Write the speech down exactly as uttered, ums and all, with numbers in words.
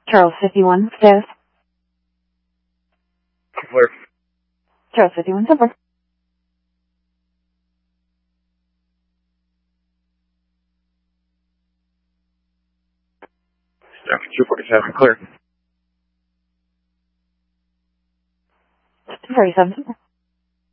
Charles fifty-one, status. Clear. Charles fifty-one, so far. Staff two forty-seven, clear. two forty-seven, so far.